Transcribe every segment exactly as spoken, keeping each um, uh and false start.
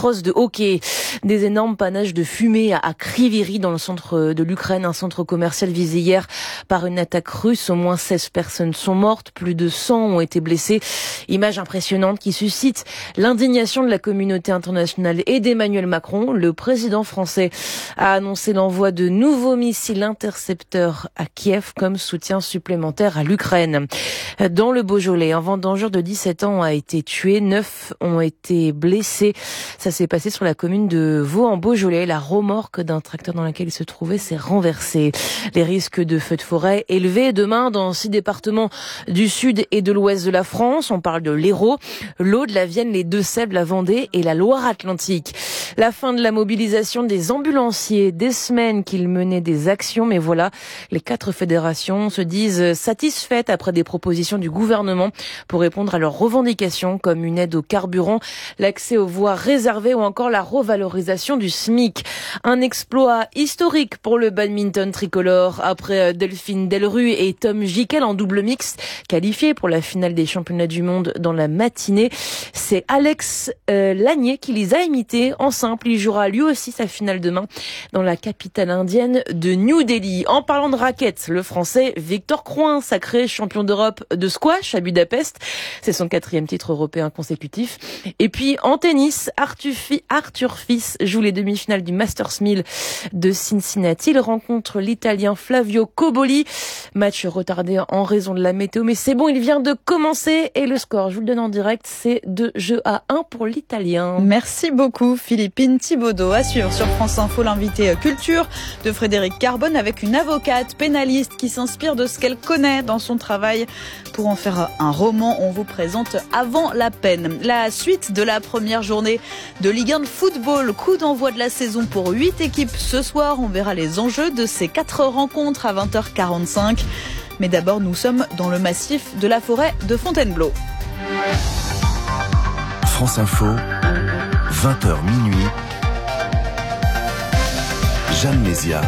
atroce de hockey. Des énormes panaches de fumée à Kryvyi dans le centre de l'Ukraine, un centre commercial visé hier par une attaque russe. Au moins seize personnes sont mortes, plus de cent ont été blessées. Image impressionnante qui suscite l'indignation de la communauté internationale et d'Emmanuel Macron. Le président français a annoncé l'envoi de nouveaux missiles intercepteurs à Kiev comme soutien supplémentaire à l'Ukraine. Dans le Beaujolais, un vendangeur de dix-sept ans a été tué, neuf ont été blessés. Ça s'est passé sur la commune de Vaux en Beaujolais. La remorque d'un tracteur dans laquelle il se trouvait s'est renversée. Les risques de feux de forêt élevés demain dans six départements du sud et de l'ouest de la France. On parle de l'Hérault, l'Aude, la Vienne, les Deux-Sèvres, la Vendée et la Loire-Atlantique. La fin de la mobilisation des ambulanciers, des semaines qu'ils menaient des actions, mais voilà, les quatre fédérations se disent satisfaites après des propositions du gouvernement pour répondre à leurs revendications comme une aide au carburant, l'accès aux voies réservées ou encore la revalorisation du SMIC. Un exploit historique pour le badminton tricolore après Delphine Delrue et Tom Gickel en double mixte qualifiés pour la finale des championnats du monde dans la matinée. C'est Alex euh, Lanier qui les a imités en simple. Il jouera lui aussi sa finale demain dans la capitale indienne de New Delhi. En parlant de raquettes, le français Victor Crouin, sacré champion d'Europe de squash à Budapest. C'est son quatrième titre européen consécutif. Et puis en tennis, Arthur, Arthur Fils joue les demi-finales du Masters mille de Cincinnati. Il rencontre l'Italien Flavio Cobolli. Match retardé en raison de la météo, mais c'est bon, il vient de commencer et le score, je vous le donne en direct, c'est deux jeux à un pour l'Italien. Merci beaucoup Philippine Thibaudot. À suivre sur France Info l'invité culture de Frédéric Carbone avec une avocate pénaliste qui s'inspire de ce qu'elle connaît dans son travail pour en faire un roman. On vous présente Avant la peine. La suite de la première journée de Ligue un de football. Coup d'envoi de la saison pour huit équipes ce soir. On verra les enjeux de ces quatre rencontres à vingt heures quarante-cinq. Mais d'abord, nous sommes dans le massif de la forêt de Fontainebleau. France Info, vingt heures minuit. Jeanne Mézia.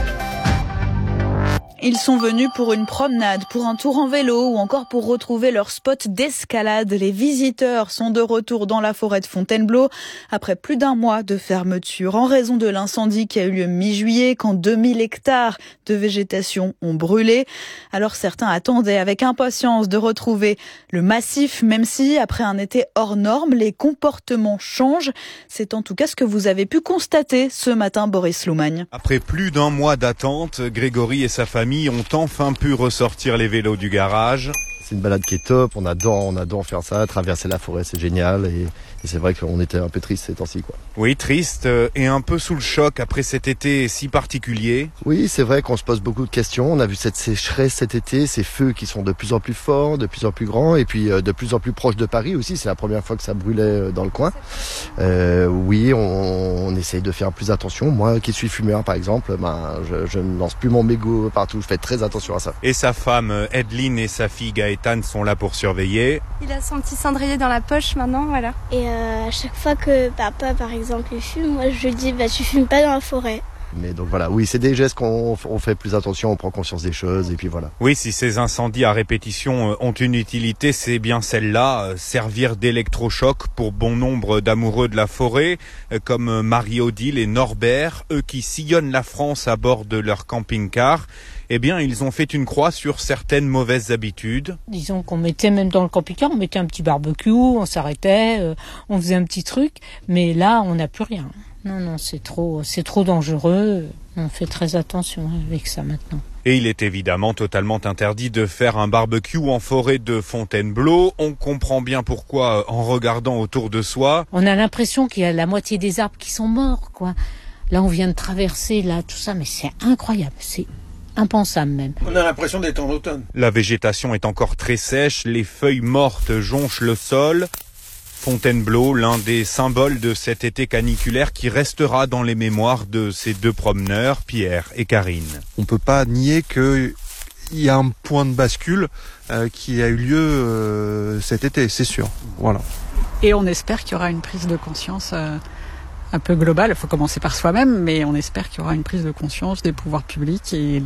Ils sont venus pour une promenade, pour un tour en vélo ou encore pour retrouver leur spot d'escalade. Les visiteurs sont de retour dans la forêt de Fontainebleau après plus d'un mois de fermeture en raison de l'incendie qui a eu lieu mi-juillet quand deux mille hectares de végétation ont brûlé. Alors certains attendaient avec impatience de retrouver le massif, même si après un été hors norme, les comportements changent. C'est en tout cas ce que vous avez pu constater ce matin, Boris Loumagne. Après plus d'un mois d'attente, Grégory et sa famille ont enfin pu ressortir les vélos du garage. C'est une balade qui est top, on adore, on adore faire ça, traverser la forêt, c'est génial et, et c'est vrai qu'on était un peu triste ces temps-ci, quoi. Oui, triste et un peu sous le choc après cet été si particulier. Oui, c'est vrai qu'on se pose beaucoup de questions, on a vu cette sécheresse cet été, ces feux qui sont de plus en plus forts, de plus en plus grands et puis de plus en plus proches de Paris aussi, c'est la première fois que ça brûlait dans le coin. Euh, oui, on, on essaye de faire plus attention, moi qui suis fumeur par exemple, ben, je, je ne lance plus mon mégot partout, je fais très attention à ça. Et sa femme Edelyne et sa fille Gaëtane sont là pour surveiller. Il a son petit cendrier dans la poche maintenant, voilà. Et euh, à chaque fois que papa, par exemple, il fume, moi je lui dis bah, tu fumes pas dans la forêt. Mais donc voilà, oui, c'est des gestes qu'on on fait plus attention, on prend conscience des choses et puis voilà. Oui, si ces incendies à répétition ont une utilité, c'est bien celle-là, servir d'électrochoc pour bon nombre d'amoureux de la forêt, comme Marie-Odile et Norbert, eux qui sillonnent la France à bord de leur camping-car. Eh bien, ils ont fait une croix sur certaines mauvaises habitudes. Disons qu'on mettait même dans le camping-car, on mettait un petit barbecue, on s'arrêtait, euh, on faisait un petit truc, mais là, on n'a plus rien. Non, non, c'est trop, c'est trop dangereux. On fait très attention avec ça maintenant. Et il est évidemment totalement interdit de faire un barbecue en forêt de Fontainebleau. On comprend bien pourquoi en regardant autour de soi. On a l'impression qu'il y a la moitié des arbres qui sont morts, quoi. Là, on vient de traverser, là, tout ça, mais c'est incroyable, c'est impensable même. On a l'impression d'être en automne. La végétation est encore très sèche, les feuilles mortes jonchent le sol. Fontainebleau, l'un des symboles de cet été caniculaire qui restera dans les mémoires de ces deux promeneurs, Pierre et Karine. On peut pas nier qu'il y a un point de bascule euh, qui a eu lieu euh, cet été, c'est sûr. Voilà. Et on espère qu'il y aura une prise de conscience euh, un peu globale. Il faut commencer par soi-même, mais on espère qu'il y aura une prise de conscience des pouvoirs publics et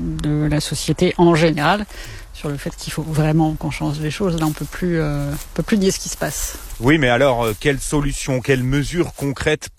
de la société en général sur le fait qu'il faut vraiment qu'on change les choses. Là, on peut plus, euh, on peut plus nier ce qui se passe. Oui, mais alors, quelles solutions, quelles mesures concrètes